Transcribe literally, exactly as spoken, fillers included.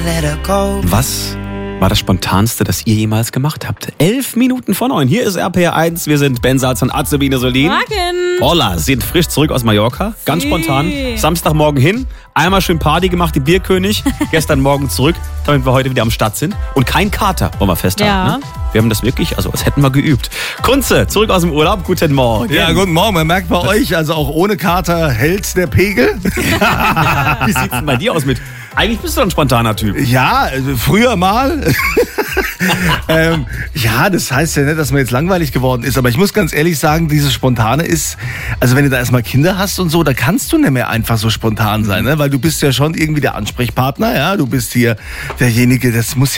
Was war das Spontanste, das ihr jemals gemacht habt? Elf Minuten vor neun. Hier ist R P R eins. Wir sind Ben Salz und Azubine Solin. Morgen. Hola, sind frisch zurück aus Mallorca. Ganz Sie. spontan. Samstagmorgen hin. Einmal schön Party gemacht, die Bierkönig. Gestern Morgen zurück, damit wir heute wieder am Start sind. Und kein Kater, wollen wir festhalten. Ja. Ne? Wir haben das wirklich, also als hätten wir geübt. Kunze, zurück aus dem Urlaub. Guten Morgen. Ja, guten Morgen. Man merkt bei euch, also auch ohne Kater hält der Pegel. Wie sieht's denn bei dir aus mit? Eigentlich bist du ein spontaner Typ. Ja, also früher mal. ähm, ja, das heißt ja nicht, dass man jetzt langweilig geworden ist. Aber ich muss ganz ehrlich sagen, dieses Spontane ist, also wenn du da erstmal Kinder hast und so, da kannst du nicht mehr einfach so spontan sein, ne? Weil du bist ja schon irgendwie der Ansprechpartner, ja. Du bist hier derjenige, das muss